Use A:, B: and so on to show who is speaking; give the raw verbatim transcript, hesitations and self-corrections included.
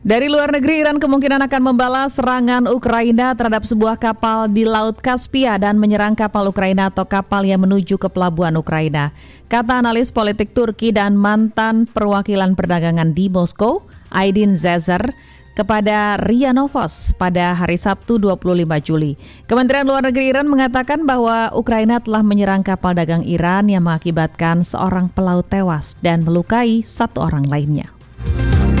A: Dari luar negeri, Iran kemungkinan akan membalas serangan Ukraina terhadap sebuah kapal di Laut Kaspia dan menyerang kapal Ukraina atau kapal yang menuju ke pelabuhan Ukraina. Kata analis politik Turki dan mantan perwakilan perdagangan di Moskow, Aydin Zezer, kepada R I A Novosti pada hari Sabtu dua puluh lima Juli. Kementerian Luar Negeri Iran mengatakan bahwa Ukraina telah menyerang kapal dagang Iran yang mengakibatkan seorang pelaut tewas dan melukai satu orang lainnya.